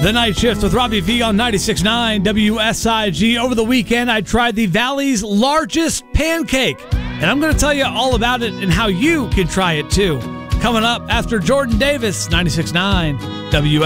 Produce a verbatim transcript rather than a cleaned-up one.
The Night Shift with Robbie V on ninety-six point nine W S I G. Over the weekend, I tried the Valley's largest pancake, and I'm going to tell you all about it and how you can try it too. Coming up after Jordan Davis, ninety-six point nine W S I G.